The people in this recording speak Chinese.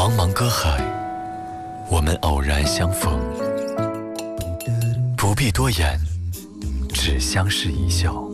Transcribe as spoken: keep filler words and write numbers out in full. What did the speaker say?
茫茫歌海，我们偶然相逢，不必多言，只相视一笑。